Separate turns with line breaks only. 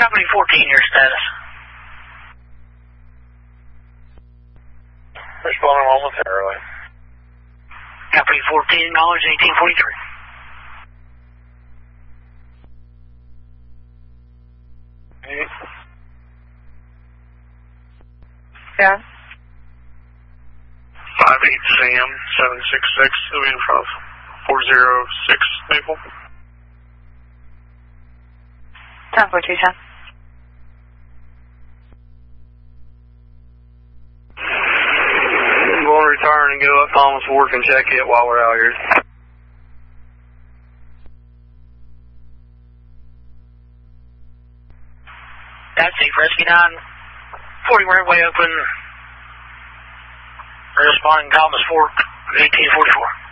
Company 14, your status.
Responding momentarily.
Company 14, acknowledge 1843.
Yeah.
58 Sam 766, moving in front of 406 Maple.
104210.
I'm going to return and go up Thomas Wharf and check it while we're out here.
Taxi, Rescue 9, 40 runway open. Responding Thomas Fork, 1844.